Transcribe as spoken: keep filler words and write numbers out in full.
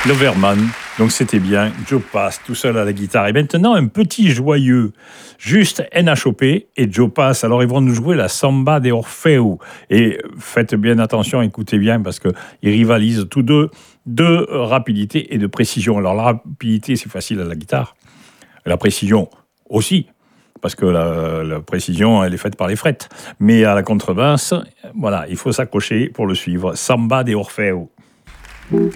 Loverman, donc c'était bien, Joe Pass tout seul à la guitare. Et maintenant, un petit joyeux, juste N H O P et Joe Pass. Alors, ils vont nous jouer la Samba de Orfeo. Et faites bien attention, écoutez bien, parce qu'ils rivalisent tous deux de rapidité et de précision. Alors, la rapidité, c'est facile à la guitare. La précision aussi, parce que la, la précision, elle est faite par les frettes. Mais à la contrebasse, voilà, il faut s'accrocher pour le suivre. Samba de Orfeo.